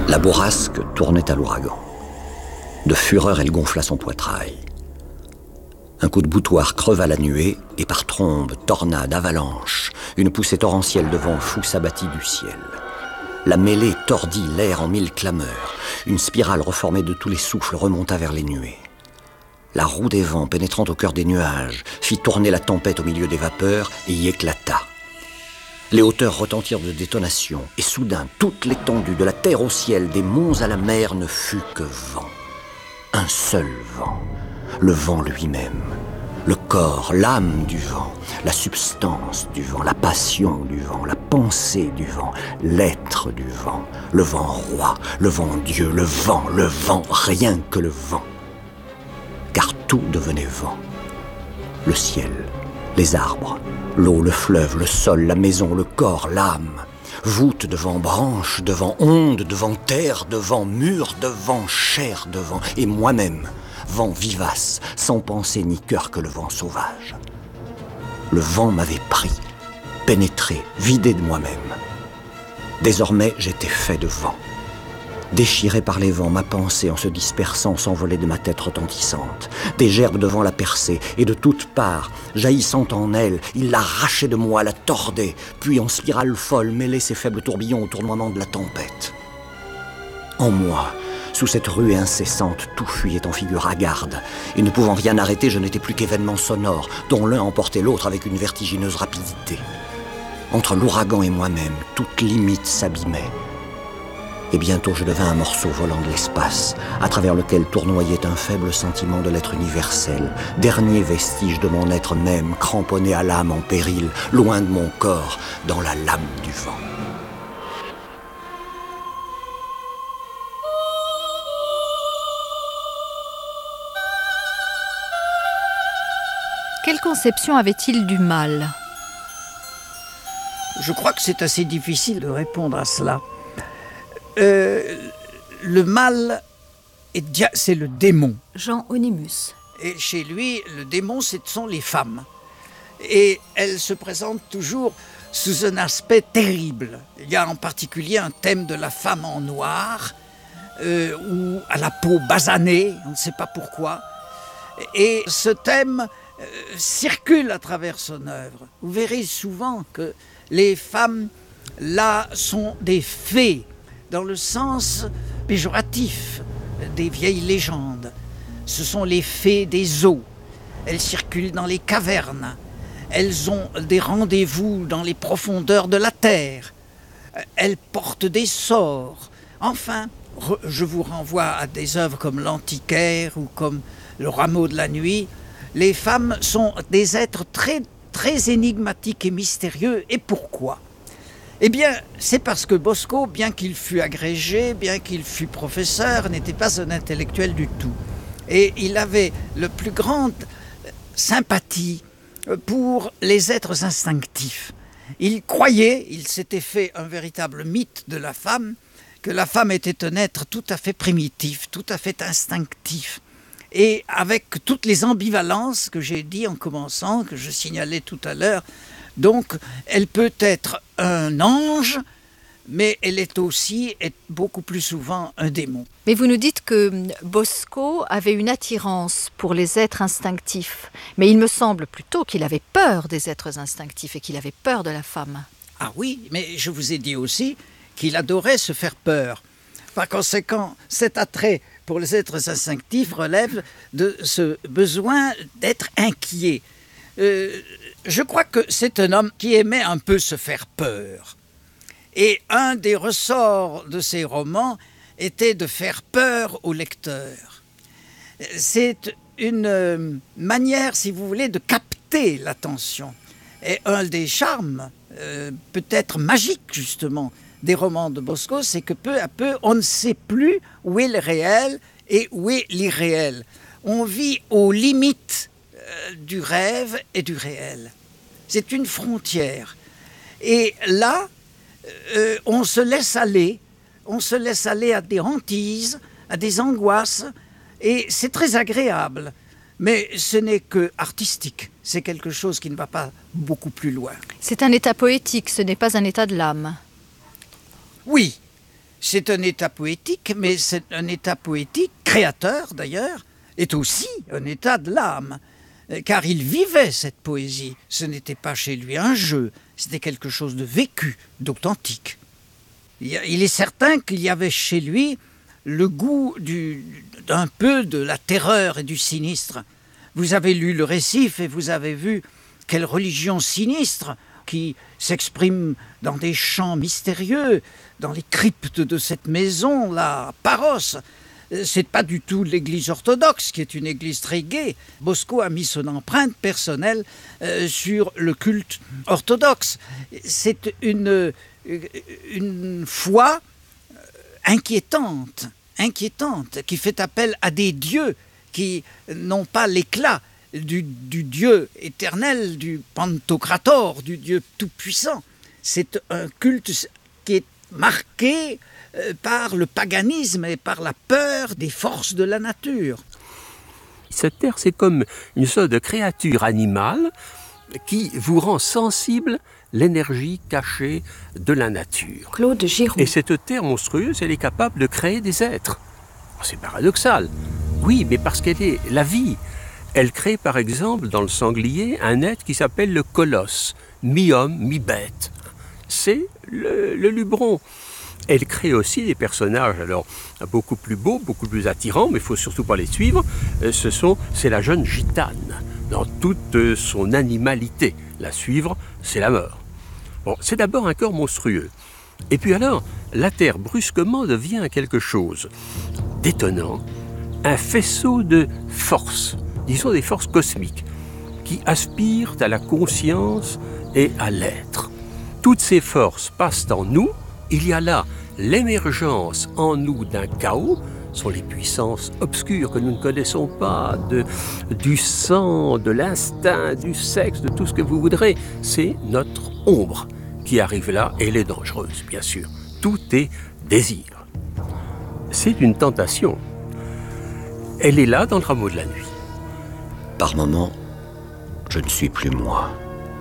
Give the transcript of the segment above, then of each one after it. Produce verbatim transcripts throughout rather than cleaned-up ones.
La bourrasque tournait à l'ouragan. De fureur, elle gonfla son poitrail. Un coup de boutoir creva la nuée, et par trombes, tornades, avalanches, une poussée torrentielle de vent fou s'abattit du ciel. La mêlée tordit l'air en mille clameurs. Une spirale reformée de tous les souffles remonta vers les nuées. La roue des vents, pénétrant au cœur des nuages, fit tourner la tempête au milieu des vapeurs et y éclata. Les hauteurs retentirent de détonations, et soudain, toute l'étendue, de la terre au ciel, des monts à la mer, ne fut que vent. Un seul vent, le vent lui-même, le corps, l'âme du vent, la substance du vent, la passion du vent, la pensée du vent, l'être du vent, le vent roi, le vent Dieu, le vent, le vent, rien que le vent. Car tout devenait vent. Le ciel, les arbres, l'eau, le fleuve, le sol, la maison, le corps, l'âme. Voûte devant branche, devant onde, devant terre, devant mur, devant chair, devant, et moi-même, vent vivace, sans pensée ni cœur que le vent sauvage. Le vent m'avait pris, pénétré, vidé de moi-même. Désormais, j'étais fait de vent. Déchiré par les vents, ma pensée en se dispersant s'envolait de ma tête retentissante. Des gerbes de vent la perçaient, et de toutes parts, jaillissant en elle, il l'arrachait de moi, la tordait, puis en spirale folle mêlait ses faibles tourbillons au tournoiement de la tempête. En moi, sous cette ruée incessante, tout fuyait en figure hagarde, et ne pouvant rien arrêter, je n'étais plus qu'événement sonore, dont l'un emportait l'autre avec une vertigineuse rapidité. Entre l'ouragan et moi-même, toute limite s'abîmait. Et bientôt je devins un morceau volant de l'espace, à travers lequel tournoyait un faible sentiment de l'être universel, dernier vestige de mon être même, cramponné à l'âme en péril, loin de mon corps, dans la lame du vent. Quelle conception avait-il du mal ? Je crois que c'est assez difficile de répondre à cela. Euh, le mal, est dia- c'est le démon. Jean Onimus. Et chez lui, le démon, ce sont les femmes. Et elles se présentent toujours sous un aspect terrible. Il y a en particulier un thème de la femme en noir, euh, ou à la peau basanée, on ne sait pas pourquoi. Et ce thème euh, circule à travers son œuvre. Vous verrez souvent que les femmes, là, sont des fées, dans le sens péjoratif des vieilles légendes. Ce sont les fées des eaux. Elles circulent dans les cavernes. Elles ont des rendez-vous dans les profondeurs de la terre. Elles portent des sorts. Enfin, re- je vous renvoie à des œuvres comme l'Antiquaire ou comme Le Rameau de la Nuit. Les femmes sont des êtres très, très énigmatiques et mystérieux. Et pourquoi ? Eh bien, c'est parce que Bosco, bien qu'il fût agrégé, bien qu'il fût professeur, n'était pas un intellectuel du tout. Et il avait la plus grande sympathie pour les êtres instinctifs. Il croyait, il s'était fait un véritable mythe de la femme, que la femme était un être tout à fait primitif, tout à fait instinctif. Et avec toutes les ambivalences que j'ai dit en commençant, que je signalais tout à l'heure, donc, elle peut être un ange, mais elle est aussi, et beaucoup plus souvent, un démon. Mais vous nous dites que Bosco avait une attirance pour les êtres instinctifs. Mais il me semble plutôt qu'il avait peur des êtres instinctifs et qu'il avait peur de la femme. Ah oui, mais je vous ai dit aussi qu'il adorait se faire peur. Par conséquent, cet attrait pour les êtres instinctifs relève de ce besoin d'être inquiet. Euh, je crois que c'est un homme qui aimait un peu se faire peur. Et un des ressorts de ses romans était de faire peur au lecteur. C'est une euh, manière, si vous voulez, de capter l'attention. Et un des charmes, euh, peut-être magiques justement, des romans de Bosco, c'est que peu à peu, on ne sait plus où est le réel et où est l'irréel. On vit aux limites du rêve et du réel. C'est une frontière. Et là, euh, on se laisse aller, on se laisse aller à des hantises, à des angoisses, et c'est très agréable. Mais ce n'est que artistique. C'est quelque chose qui ne va pas beaucoup plus loin. C'est un état poétique, ce n'est pas un état de l'âme. Oui, c'est un état poétique, mais c'est un état poétique, créateur d'ailleurs, est aussi un état de l'âme. Car il vivait cette poésie. Ce n'était pas chez lui un jeu, c'était quelque chose de vécu, d'authentique. Il est certain qu'il y avait chez lui le goût du, d'un peu de la terreur et du sinistre. Vous avez lu le Récif et vous avez vu quelle religion sinistre qui s'exprime dans des chants mystérieux, dans les cryptes de cette maison, la Paros. C'est pas du tout l'église orthodoxe, qui est une église très gaie. Bosco a mis son empreinte personnelle euh, sur le culte orthodoxe. C'est une, une foi inquiétante, inquiétante, qui fait appel à des dieux qui n'ont pas l'éclat du, du Dieu éternel, du Pantocrator, du Dieu tout-puissant. C'est un culte qui est marqué par le paganisme et par la peur des forces de la nature. Cette terre, c'est comme une sorte de créature animale qui vous rend sensible l'énergie cachée de la nature. Claude Giroux. Et cette terre monstrueuse, elle est capable de créer des êtres. C'est paradoxal. Oui, mais parce qu'elle est la vie. Elle crée par exemple dans le sanglier un être qui s'appelle le colosse, mi-homme, mi-bête. C'est le, le luberon. Elle crée aussi des personnages alors beaucoup plus beaux, beaucoup plus attirants, mais il ne faut surtout pas les suivre. Ce sont, c'est la jeune gitane, dans toute son animalité. La suivre, c'est la mort. Bon, c'est d'abord un corps monstrueux. Et puis alors, la Terre brusquement devient quelque chose d'étonnant, un faisceau de forces, disons des forces cosmiques, qui aspirent à la conscience et à l'être. Toutes ces forces passent en nous. Il y a là l'émergence en nous d'un chaos, ce sont les puissances obscures que nous ne connaissons pas, de, du sang, de l'instinct, du sexe, de tout ce que vous voudrez. C'est notre ombre qui arrive là, et elle est dangereuse, bien sûr. Tout est désir. C'est une tentation. Elle est là dans le rameau de la nuit. Par moments, je ne suis plus moi.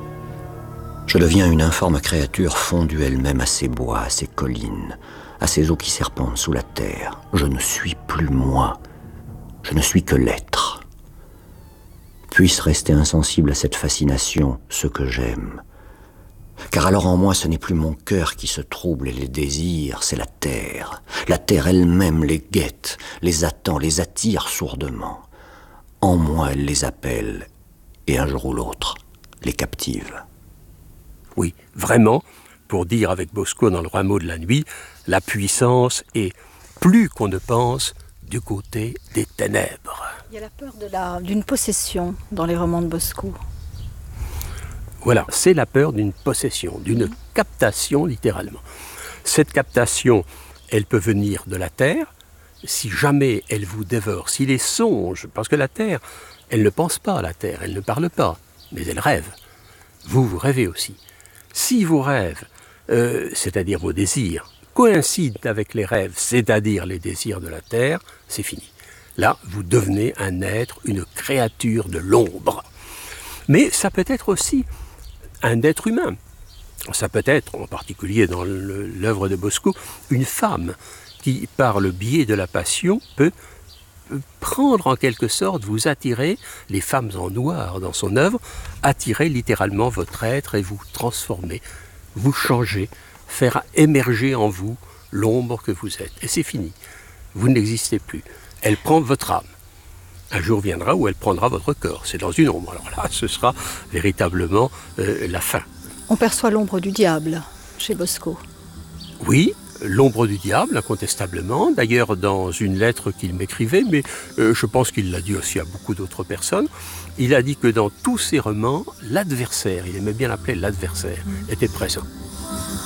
Je deviens une informe créature fondue elle-même à ces bois, à ces collines, à ces eaux qui serpentent sous la terre. Je ne suis plus moi. Je ne suis que l'être. Puisse rester insensible à cette fascination, ce que j'aime. Car alors en moi, ce n'est plus mon cœur qui se trouble et les désire, c'est la terre. La terre elle-même les guette, les attend, les attire sourdement. En moi, elle les appelle, et un jour ou l'autre, les captive. Oui, vraiment, pour dire avec Bosco dans le rameau de la nuit, la puissance est, plus qu'on ne pense, du côté des ténèbres. Il y a la peur de la, d'une possession dans les romans de Bosco. Voilà, c'est la peur d'une possession, d'une mmh. captation littéralement. Cette captation, elle peut venir de la terre, si jamais elle vous dévore, si les songes, parce que la terre, elle ne pense pas à la terre, elle ne parle pas, mais elle rêve. Vous, vous rêvez aussi. Si vos rêves, euh, c'est-à-dire vos désirs, coïncident avec les rêves, c'est-à-dire les désirs de la terre, c'est fini. Là, vous devenez un être, une créature de l'ombre. Mais ça peut être aussi un être humain. Ça peut être, en particulier dans le, l'œuvre de Bosco, une femme qui, par le biais de la passion, peut prendre en quelque sorte, vous attirer, les femmes en noir dans son œuvre, attirer littéralement votre être et vous transformer, vous changer, faire émerger en vous l'ombre que vous êtes. Et c'est fini. Vous n'existez plus. Elle prend votre âme. Un jour viendra où elle prendra votre corps. C'est dans une ombre. Alors là, ce sera véritablement euh, la fin. On perçoit l'ombre du diable chez Bosco. Oui, l'ombre du diable, incontestablement. D'ailleurs, dans une lettre qu'il m'écrivait, mais euh, je pense qu'il l'a dit aussi à beaucoup d'autres personnes, il a dit que dans tous ses romans, l'adversaire, il aimait bien l'appeler l'adversaire, mmh. était présent.